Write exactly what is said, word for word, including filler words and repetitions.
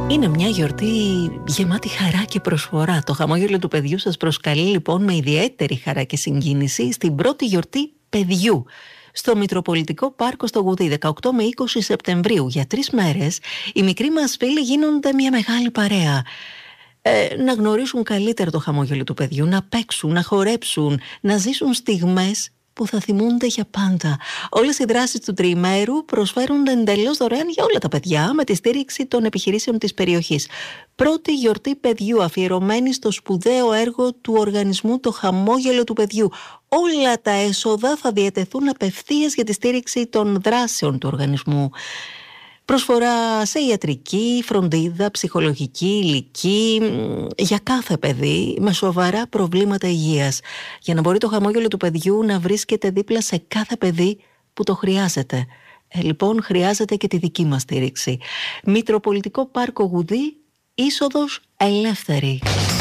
Είναι μια γιορτή γεμάτη χαρά και προσφορά. Το χαμόγελο του παιδιού σας προσκαλεί λοιπόν με ιδιαίτερη χαρά και συγκίνηση στην πρώτη γιορτή παιδιού στο Μητροπολιτικό Πάρκο στο Γουδί, δεκαοκτώ με είκοσι Σεπτεμβρίου. Για τρεις μέρες οι μικροί μας φίλοι γίνονται μια μεγάλη παρέα. Ε, να γνωρίσουν καλύτερα το χαμόγελο του παιδιού, να παίξουν, να χορέψουν, να ζήσουν στιγμές που θα θυμούνται για πάντα. Όλες οι δράσεις του τριημέρου προσφέρονται εντελώς δωρεάν για όλα τα παιδιά με τη στήριξη των επιχειρήσεων της περιοχής. Πρώτη γιορτή παιδιού αφιερωμένη στο σπουδαίο έργο του οργανισμού Το Χαμόγελο του Παιδιού. Όλα τα έσοδα θα διατεθούν απευθείας για τη στήριξη των δράσεων του οργανισμού. Προσφορά σε ιατρική, φροντίδα, ψυχολογική, ηλική, για κάθε παιδί με σοβαρά προβλήματα υγείας. Για να μπορεί το χαμόγελο του παιδιού να βρίσκεται δίπλα σε κάθε παιδί που το χρειάζεται. Ε, λοιπόν, χρειάζεται και τη δική μας στήριξη. Μητροπολιτικό Πάρκο Γουδί, είσοδος ελεύθερη.